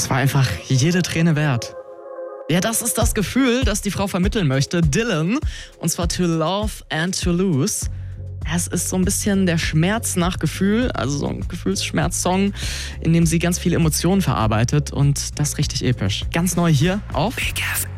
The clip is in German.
Es war einfach jede Träne wert. Ja, das ist das Gefühl, das die Frau vermitteln möchte. Dylan. Und zwar To Love and To Lose. Es ist so ein bisschen der Schmerz nach Gefühl, also so ein Gefühlsschmerz-Song, in dem sie ganz viele Emotionen verarbeitet und das richtig episch. Ganz neu hier auf Big FM.